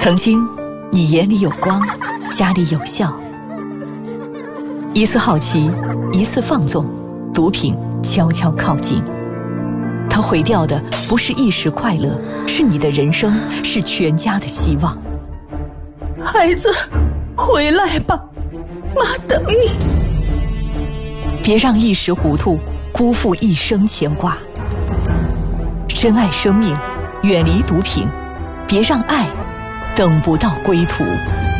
曾经，你眼里有光，家里有笑。一次好奇，一次放纵，毒品悄悄靠近。它毁掉的不是一时快乐，是你的人生，是全家的希望。 孩子，回来吧，妈等你。 别让一时糊涂辜负一生牵挂。珍爱生命，远离毒品，别让爱等不到归途。